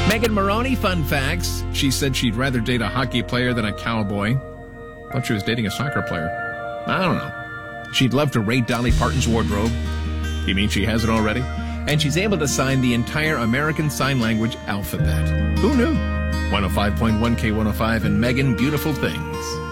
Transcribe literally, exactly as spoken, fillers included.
Megan Maroney, fun facts. She said she'd rather date a hockey player than a cowboy. Thought she was dating a soccer player. I don't know. She'd love to raid Dolly Parton's wardrobe. You mean she has it already? And she's able to sign the entire American Sign Language alphabet. Who knew? one oh five point one K one oh five and Megan, beautiful things.